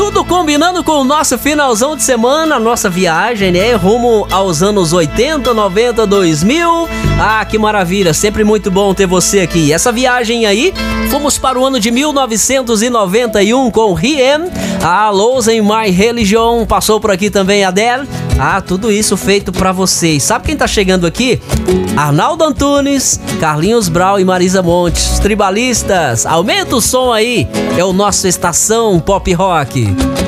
Tudo combinando com o nosso finalzão de semana, nossa viagem, né? Rumo aos anos 80, 90, 2000. Ah, que maravilha, sempre muito bom ter você aqui. Essa viagem aí, fomos para o ano de 1991 com R.E.M., a Losing My Religion, passou por aqui também a Adele. Ah, tudo isso feito pra vocês. Sabe quem tá chegando aqui? Arnaldo Antunes, Carlinhos Brau e Marisa Montes, tribalistas. Aumenta o som aí, é o nosso Estação Pop Rock.